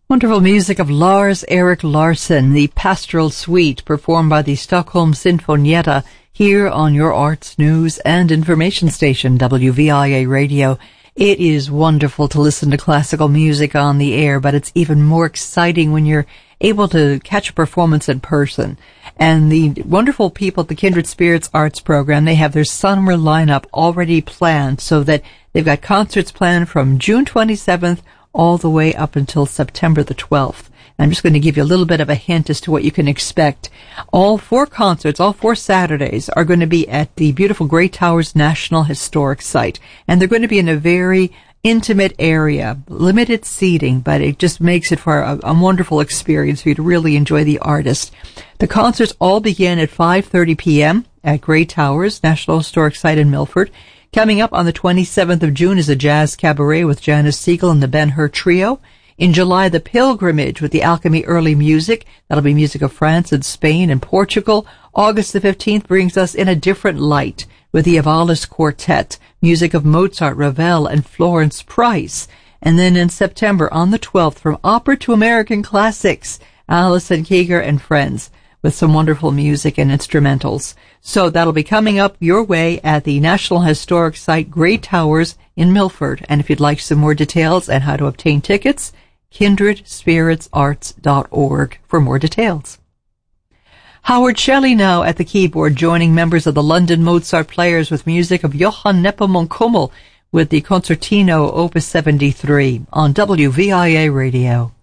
Wonderful music of Lars-Erik Larsson, the Pastoral Suite, performed by the Stockholm Sinfonietta, here on your arts, news, and information station, WVIA Radio. It is wonderful to listen to classical music on the air, but it's even more exciting when you're able to catch a performance in person. And the wonderful people at the Kindred Spirits Arts Program, they have their summer lineup already planned so that they've got concerts planned from June 27th all the way up until September the 12th. I'm just going to give you a little bit of a hint as to what you can expect. All four concerts, all four Saturdays, are going to be at the beautiful Great Towers National Historic Site. And they're going to be in a very intimate area, limited seating, but it just makes it for a wonderful experience for you to really enjoy the artist. The concerts all begin at 5:30 p.m. at Great Towers National Historic Site in Milford. Coming up on the 27th of June is a jazz cabaret with Janice Siegel and the Ben-Hur Trio. In July, the Pilgrimage with the Alchemy Early Music. That'll be music of France and Spain and Portugal. August the 15th brings us In a Different Light with the Evalis Quartet, music of Mozart, Ravel, and Florence Price. And then in September, on the 12th, from opera to American classics, Alison Keeger and Friends, with some wonderful music and instrumentals. So that'll be coming up your way at the National Historic Site, Great Towers in Milford. And if you'd like some more details and how to obtain tickets, kindredspiritsarts.org for more details. Howard Shelley now at the keyboard, joining members of the London Mozart Players with music of Johann Nepomuk Hummel with the Concertino Opus 73 on WVIA Radio.